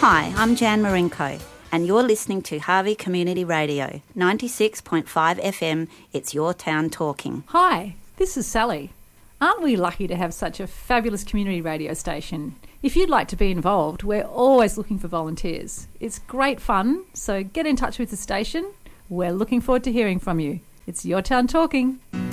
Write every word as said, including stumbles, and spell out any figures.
Hi, I'm Jan Marinko, and you're listening to Harvey Community Radio, ninety-six point five F M. It's your town talking. Hi, this is Sally. Aren't we lucky to have such a fabulous community radio station? If you'd like to be involved, we're always looking for volunteers. It's great fun, so get in touch with the station. We're looking forward to hearing from you. It's your town talking.